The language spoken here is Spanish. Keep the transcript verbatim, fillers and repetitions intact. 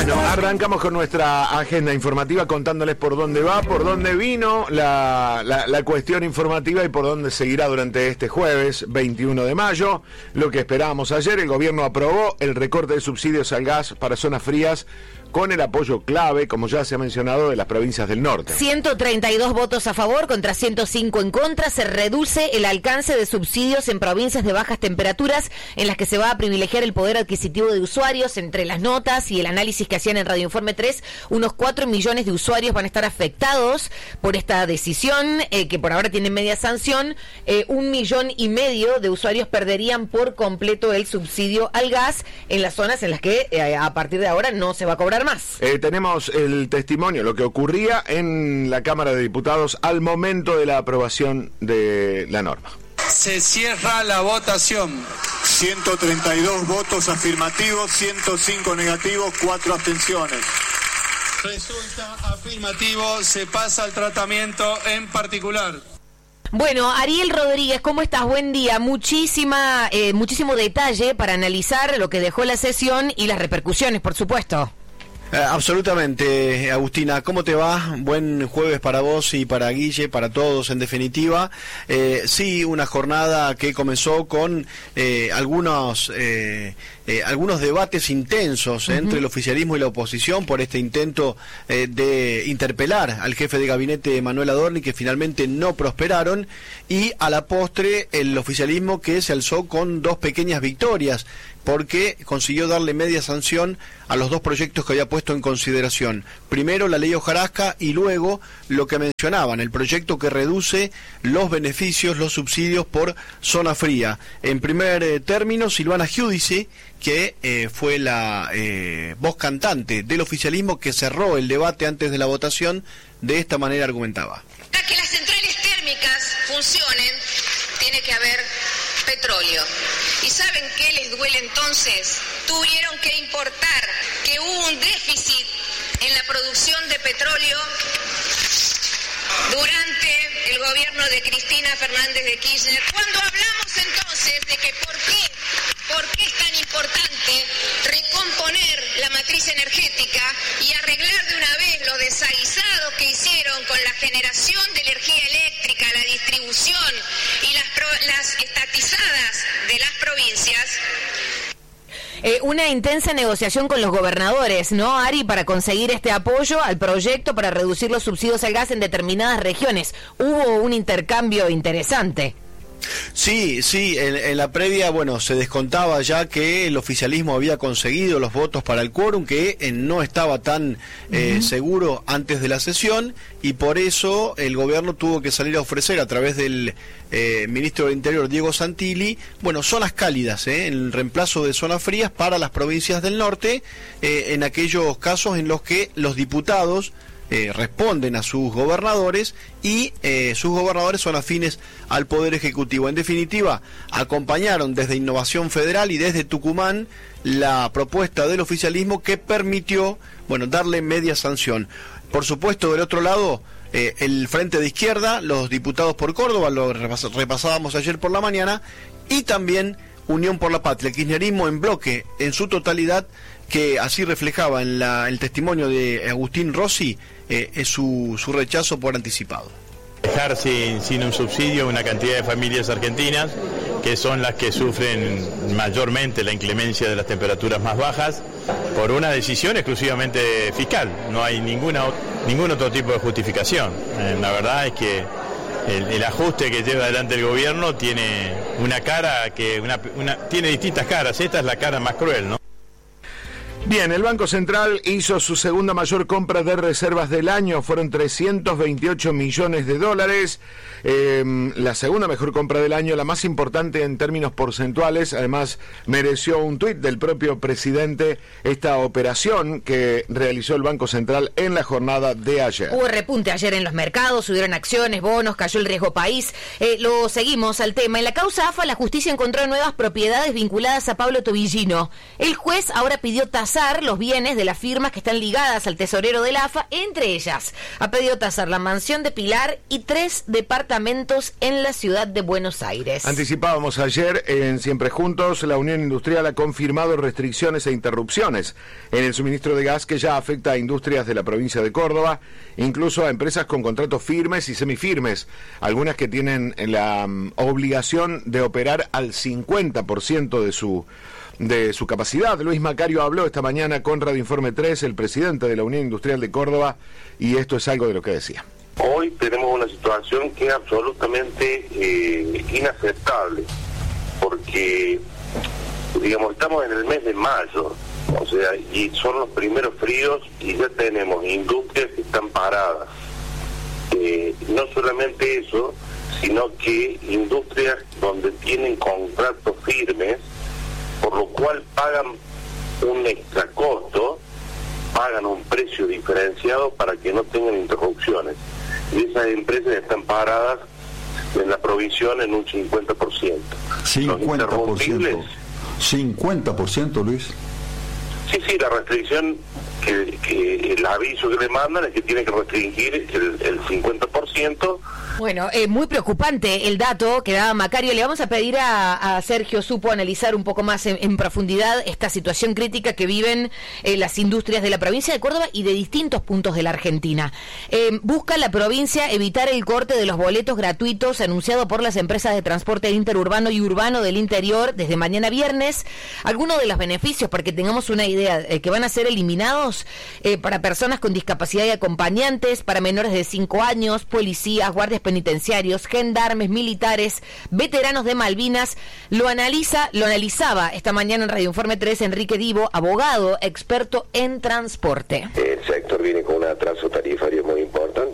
Bueno, arrancamos con nuestra agenda informativa contándoles por dónde va, por dónde vino la, la, la cuestión informativa y por dónde seguirá durante este jueves veintiuno de mayo. Lo que esperábamos ayer, el gobierno aprobó el recorte de subsidios al gas para zonas frías con el apoyo clave, como ya se ha mencionado, de las provincias del norte. ciento treinta y dos votos a favor contra ciento cinco en contra. Se reduce el alcance de subsidios en provincias de bajas temperaturas en las que se va a privilegiar el poder adquisitivo de usuarios. Entre las notas y el análisis que hacían en Radio Informe tres, unos cuatro millones de usuarios van a estar afectados por esta decisión, eh, que por ahora tiene media sanción. Eh, un millón y medio de usuarios perderían por completo el subsidio al gas en las zonas en las que eh, a partir de ahora no se va a cobrar más. Eh, tenemos el testimonio, lo que ocurría en la Cámara de Diputados al momento de la aprobación de la norma. Se cierra la votación. ciento treinta y dos votos afirmativos, ciento cinco negativos, cuatro abstenciones. Resulta afirmativo, se pasa al tratamiento en particular. Bueno, Ariel Rodríguez, ¿cómo estás? Buen día. Muchísima, eh, muchísimo detalle para analizar lo que dejó la sesión y las repercusiones, por supuesto. Eh, absolutamente, Agustina. ¿Cómo te va? Buen jueves para vos y para Guille, para todos en definitiva. Eh, sí, una jornada que comenzó con eh, algunos eh, eh, algunos debates intensos uh-huh. entre el oficialismo y la oposición por este intento eh, de interpelar al jefe de gabinete Manuel Adorni, que finalmente no prosperaron, y a la postre el oficialismo que se alzó con dos pequeñas victorias, porque consiguió darle media sanción a los dos proyectos que había puesto en consideración. Primero la ley hojarasca y luego lo que mencionaban, el proyecto que reduce los beneficios, los subsidios por zona fría. En primer eh, término, Silvana Giudice, que eh, fue la eh, voz cantante del oficialismo que cerró el debate antes de la votación, de esta manera argumentaba. Para que las centrales térmicas funcionen, tiene que haber petróleo. ¿Y saben qué les duele entonces? Tuvieron que importar, que hubo un déficit en la producción de petróleo durante el gobierno de Cristina Fernández de Kirchner. Cuando hablamos entonces de que por qué, por qué es tan importante recomponer la matriz energética y arreglar de una vez los desaguisados que hicieron con la generación de energía eléctrica, la distribución y las, pro, las estatizadas de las provincias. Eh, una intensa negociación con los gobernadores, ¿no, Ari? Para conseguir este apoyo al proyecto para reducir los subsidios al gas en determinadas regiones. Hubo un intercambio interesante. Sí, sí, en, en la previa, bueno, se descontaba ya que el oficialismo había conseguido los votos para el quórum, que eh, no estaba tan eh, uh-huh. seguro antes de la sesión, y por eso el gobierno tuvo que salir a ofrecer a través del eh, ministro del Interior, Diego Santilli, bueno, zonas cálidas, eh, en reemplazo de zonas frías para las provincias del norte, eh, en aquellos casos en los que los diputados Eh, responden a sus gobernadores y eh, sus gobernadores son afines al Poder Ejecutivo. En definitiva, acompañaron desde Innovación Federal y desde Tucumán la propuesta del oficialismo que permitió, bueno, darle media sanción. Por supuesto, del otro lado, eh, el Frente de Izquierda, los diputados por Córdoba, lo repas- repasábamos ayer por la mañana, y también Unión por la Patria, el kirchnerismo en bloque, en su totalidad, que así reflejaba en la, el testimonio de Agustín Rossi, eh, es su, su rechazo por anticipado. Dejar sin, sin un subsidio una cantidad de familias argentinas que son las que sufren mayormente la inclemencia de las temperaturas más bajas por una decisión exclusivamente fiscal. No hay ninguna, ningún otro tipo de justificación. Eh, la verdad es que el, el ajuste que lleva adelante el gobierno tiene una cara que una, una, tiene distintas caras. Esta es la cara más cruel, ¿no? Bien, el Banco Central hizo su segunda mayor compra de reservas del año, fueron trescientos veintiocho millones de dólares, eh, la segunda mejor compra del año, la más importante en términos porcentuales. Además mereció un tuit del propio presidente esta operación que realizó el Banco Central en la jornada de ayer. Hubo repunte ayer en los mercados, subieron acciones, bonos, cayó el riesgo país. Eh, lo seguimos al tema. En la causa A F A, la justicia encontró nuevas propiedades vinculadas a Pablo Tobillino. El juez ahora pidió tasar tasar los bienes de las firmas que están ligadas al tesorero del A F A. Entre ellas, ha pedido tasar la mansión de Pilar y tres departamentos en la ciudad de Buenos Aires. Anticipábamos ayer en Siempre Juntos, la Unión Industrial ha confirmado restricciones e interrupciones en el suministro de gas que ya afecta a industrias de la provincia de Córdoba, incluso a empresas con contratos firmes y semifirmes, algunas que tienen la um, obligación de operar al cincuenta por ciento de su de su capacidad. Luis Macario habló esta mañana con Radio Informe tres, el presidente de la Unión Industrial de Córdoba, y esto es algo de lo que decía. Hoy tenemos una situación que es absolutamente eh, inaceptable, porque, digamos, estamos en el mes de mayo, o sea, y son los primeros fríos y ya tenemos industrias que están paradas. Eh, no solamente eso, sino que industrias donde tienen contratos firmes, por lo cual pagan un extra costo, pagan un precio diferenciado para que no tengan interrupciones. Y esas empresas están paradas en la provisión en un cincuenta por ciento. cincuenta por ciento. cincuenta por ciento, Luis. Sí, sí, la restricción, que, que el aviso que le mandan es que tiene que restringir el, el cincuenta por ciento. Bueno, eh, muy preocupante el dato que daba Macario. Le vamos a pedir a, a Sergio Supo analizar un poco más en, en profundidad esta situación crítica que viven eh, las industrias de la provincia de Córdoba y de distintos puntos de la Argentina. Eh, busca la provincia evitar el corte de los boletos gratuitos anunciado por las empresas de transporte interurbano y urbano del interior desde mañana viernes. Algunos de los beneficios, para que tengamos una idea, eh, que van a ser eliminados eh, para personas con discapacidad y acompañantes, para menores de cinco años, policías, guardias penitenciarios, gendarmes, militares, veteranos de Malvinas. Lo analiza, lo analizaba esta mañana en Radio Informe tres Enrique Divo, abogado, experto en transporte. El sector viene con un atraso tarifario muy importante